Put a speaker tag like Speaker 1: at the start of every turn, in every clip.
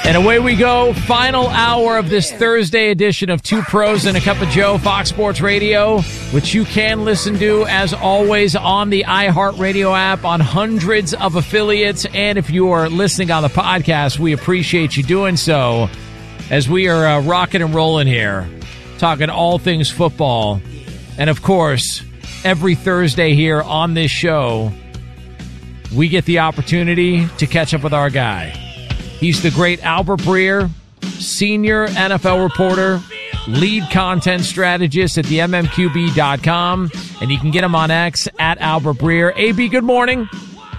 Speaker 1: And away we go. Final hour of this Thursday edition of Two Pros and a Cup of Joe, Fox Sports Radio, which you can listen to, as always, on the iHeartRadio app, on hundreds of affiliates. And if you are listening on the podcast, we appreciate you doing so, as we are rocking and rolling here, talking all things football. And, of course, every Thursday here on this show, we get the opportunity to catch up with our guy. He's the great Albert Breer, senior NFL reporter, lead content strategist at the mmqb.com, and you can get him on X at Albert Breer. AB, good morning.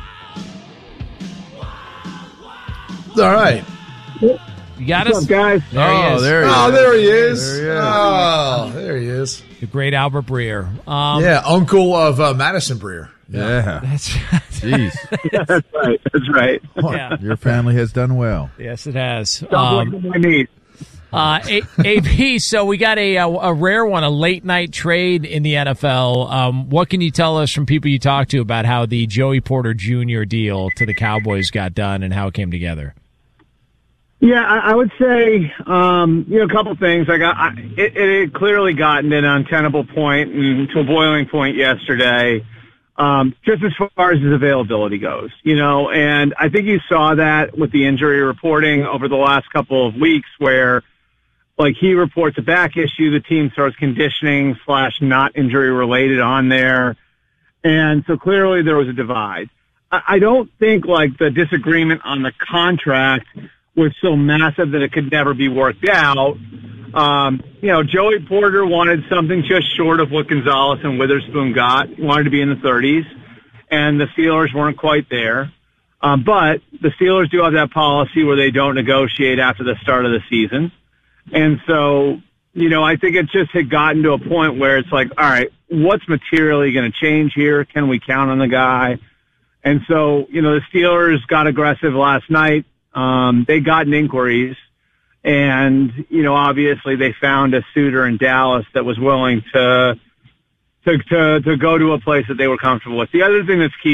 Speaker 2: All right.
Speaker 1: You got
Speaker 3: What's
Speaker 1: us?
Speaker 3: up, guys?
Speaker 1: There he is.
Speaker 2: There he is.
Speaker 1: The great Albert Breer.
Speaker 2: Yeah, uncle of Madison Breer.
Speaker 4: Yeah.
Speaker 1: That's
Speaker 4: Jeez.
Speaker 3: That's right. That's right.
Speaker 1: yeah.
Speaker 4: Your family has done well.
Speaker 1: Yes, it has.
Speaker 3: Sounds like my niece.
Speaker 1: AP, so we got a rare one, a late night trade in the NFL. What can you tell us from people you talked to about how the Joey Porter Jr. deal to the Cowboys got done and how it came together?
Speaker 3: Yeah, I would say, a couple things. It had clearly gotten to an untenable point and to a boiling point yesterday, just as far as his availability goes, and I think you saw that with the injury reporting over the last couple of weeks where, like, he reports a back issue, the team starts conditioning / not injury related on there. And so clearly there was a divide. I don't think, like, the disagreement on the contract was so massive that it could never be worked out. Joey Porter wanted something just short of what Gonzalez and Witherspoon got. He wanted to be in the 30s, and the Steelers weren't quite there. But the Steelers do have that policy where they don't negotiate after the start of the season. And so, I think it just had gotten to a point where it's like, all right, what's materially going to change here? Can we count on the guy? And so, the Steelers got aggressive last night. They got inquiries, and, obviously they found a suitor in Dallas that was willing to go to a place that they were comfortable with. The other thing that's key